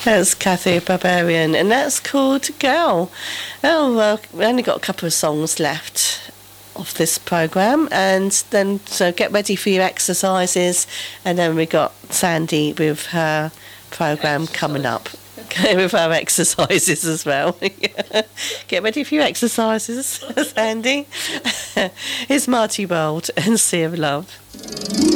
That's Kathy Barbarian, and that's called Girl. Oh, well, we only got a couple of songs left of this programme, and then so get ready for your exercises, and then we got Sandy with her programme coming up. With our exercises as well. Get ready for your exercises, Sandy. Here's Marty Bold and Sea of Love.